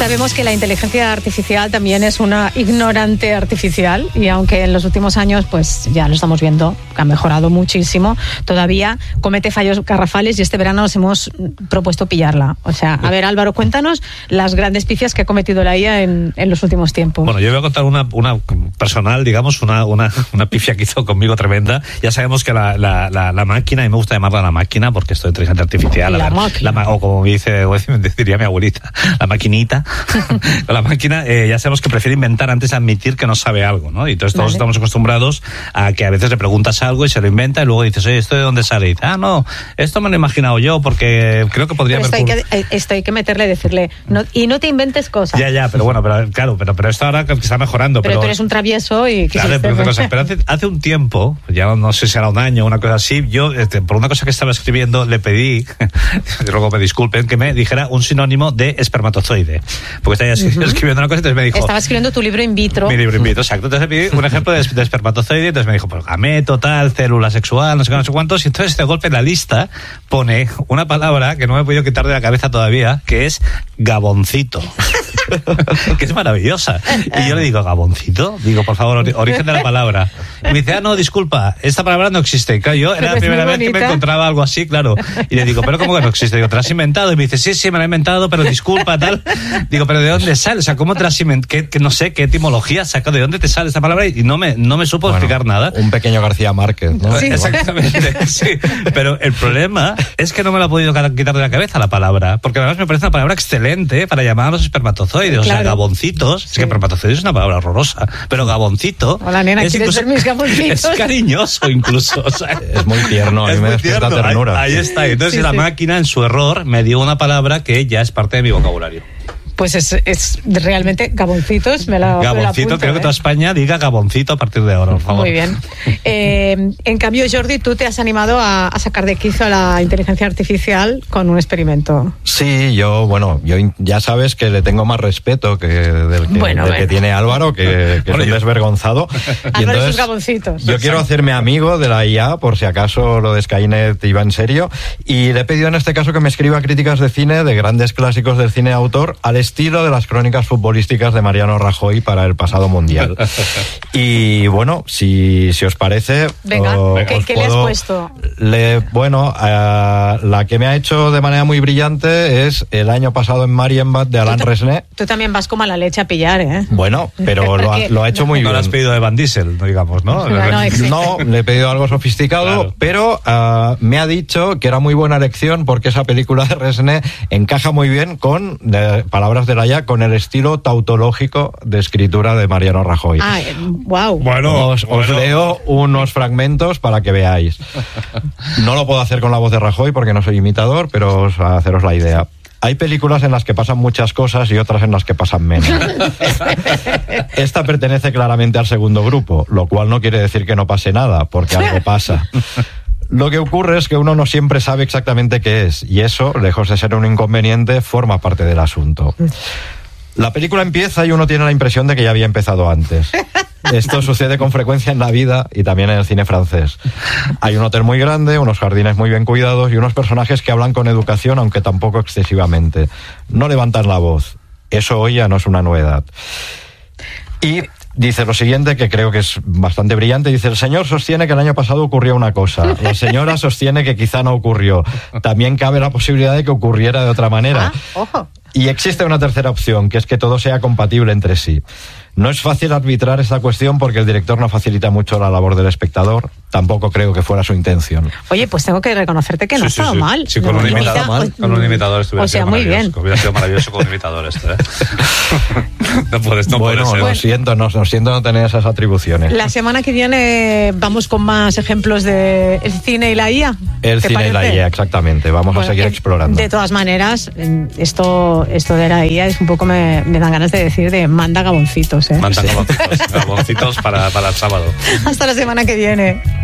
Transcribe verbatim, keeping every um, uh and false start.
Sabemos que la inteligencia artificial también es una ignorante artificial y aunque en los últimos años pues ya lo estamos viendo, que ha mejorado muchísimo, todavía comete fallos garrafales y este verano nos hemos propuesto pillarla. O sea, a ver, Álvaro, cuéntanos las grandes pifias que ha cometido la I A en, en los últimos tiempos. Bueno, yo voy a contar una, una personal, digamos, una, una, una pifia que hizo conmigo tremenda. Ya sabemos que la, la, la, la máquina, y me gusta llamarla la máquina porque esto es inteligencia artificial. La a ver, máquina. La, o como dice, o diría mi abuelita, la maquinita. La máquina, eh, ya sabemos que prefiere inventar antes de admitir que no sabe algo, ¿no? Y entonces todos vale. estamos acostumbrados a que a veces le preguntas algo y se lo inventa y luego dices, oye, ¿esto de dónde sale? Y dice, ah, no, esto me lo he imaginado yo porque creo que podría pero haber... Esto hay, que, esto hay que meterle, decirle, no, y no te inventes cosas. Ya, ya, pero bueno, pero, claro, pero, pero esto ahora que está mejorando. Pero, pero tú eres un travieso y... Claro, pero, cosas, pero hace, hace un tiempo, ya no, no sé si era un año o una cosa así, yo, este, por una cosa que estaba escribiendo, le pedí, y luego me disculpen, que me dijera un sinónimo de espermatozoide. Porque estaba uh-huh. escribiendo una cosa y entonces me dijo... Estaba escribiendo tu libro in vitro. Mi libro in vitro, exacto. Entonces le pedí un ejemplo de, de espermatozoide, entonces me dijo, pues gameto, tal, célula sexual, no sé qué, no sé cuántos, y entonces de golpe en la lista pone una palabra que no me he podido quitar de la cabeza todavía, que es gaboncito. Que es maravillosa. Y yo le digo, ¿gaboncito? Digo, por favor, ori- origen de la palabra. Y me dice, ah, no, disculpa, esta palabra no existe. Claro, yo era la primera vez que me encontraba algo así, claro. Y le digo, ¿pero cómo que no existe? Digo, ¿te la has inventado? Y me dice, sí, sí, me la he inventado, pero disculpa, tal. Digo, ¿pero de dónde sale? O sea, ¿cómo te la has inventado? Que, que no sé, ¿qué etimología saca? ¿De dónde te sale esta palabra? Y no me, no me supo bueno, explicar nada. Un pequeño García Márquez, ¿no? Sí. Exactamente, sí. Pero el problema es que no me la he podido quitar de la cabeza la palabra, porque además me parece una palabra excelente para llamar a los espermatozoides. Claro. O sea, gaboncitos, sí. Es que espermatozoide es una palabra horrorosa, pero gaboncito... Hola, nena, es ¿quieres ser mis gaboncitos? Es cariñoso incluso. O sea, es muy tierno, a mí me despierta ternura. Ahí, ahí está. Entonces sí, la sí. máquina, en su error, me dio una palabra que ya es parte de mi vocabulario. Pues es, es realmente gaboncitos, me la Gaboncito, me la apunto, creo ¿eh? que toda España diga gaboncito a partir de ahora, por favor. Muy bien. Eh, en cambio, Jordi, tú te has animado a, a sacar de quicio a la inteligencia artificial con un experimento. Sí, yo, bueno, yo ya sabes que le tengo más respeto que del que, bueno, del bueno. que tiene Álvaro, que, que bueno, es un desvergonzado. Álvaro y entonces, sus gaboncitos. Yo quiero hacerme amigo de la I A, por si acaso lo de Skynet iba en serio, y le he pedido en este caso que me escriba críticas de cine de grandes clásicos del cine de autor al estilo de las crónicas futbolísticas de Mariano Rajoy para el pasado Mundial. Y bueno, si, si os parece... Venga, o, ¿qué, os ¿qué puedo, le has puesto? Le, bueno, uh, la que me ha hecho de manera muy brillante es El año pasado en Marienbad de Alain Resnais. Tú también vas como a la leche a pillar, ¿eh? Bueno, pero lo ha, lo ha hecho muy no bien. No lo has pedido de Van Diesel, digamos, ¿no? No, no, no, le he pedido algo sofisticado, claro. Pero uh, me ha dicho que era muy buena elección porque esa película de Resnais encaja muy bien con, de, palabras de la I A, con el estilo tautológico de escritura de Mariano Rajoy. Ah, wow. Bueno, os, bueno. os leo unos fragmentos para que veáis. No lo puedo hacer con la voz de Rajoy porque no soy imitador, pero os a haceros la idea. Hay películas en las que pasan muchas cosas y otras en las que pasan menos. Esta pertenece claramente al segundo grupo, lo cual no quiere decir que no pase nada, porque algo pasa. Lo que ocurre es que uno no siempre sabe exactamente qué es, y eso, lejos de ser un inconveniente, forma parte del asunto. La película empieza y uno tiene la impresión de que ya había empezado antes. Esto sucede con frecuencia en la vida y también en el cine francés. Hay un hotel muy grande, unos jardines muy bien cuidados y unos personajes que hablan con educación, aunque tampoco excesivamente. No levantan la voz. Eso hoy ya no es una novedad. Y dice lo siguiente, que creo que es bastante brillante. Dice, el señor sostiene que el año pasado ocurrió una cosa. La señora sostiene que quizá no ocurrió. También cabe la posibilidad de que ocurriera de otra manera. Ah, ojo. Y existe una tercera opción, que es que todo sea compatible entre sí. No es fácil arbitrar esta cuestión porque el director no facilita mucho la labor del espectador. Tampoco creo que fuera su intención. Oye, pues tengo que reconocerte que no sí, ha sí, estado sí. mal. Sí, con no, un imitador quizá, mal. Con un imitador estuviera o sea, sido muy maravilloso. bien. Hubiera sido maravilloso con un imitador esto, ¿eh? No puedes, no bueno, puedes. lo ¿eh? siento, no, lo siento no tener esas atribuciones. La semana que viene vamos con más ejemplos de el cine y la I A. El cine parece? y la I A, exactamente. Vamos bueno, a seguir eh, explorando. De todas maneras, esto, esto de la I A es un poco, me, me dan ganas de decir, de manda gaboncitos, ¿eh? Manda gaboncitos. Gaboncitos para, para el sábado. Hasta la semana que viene.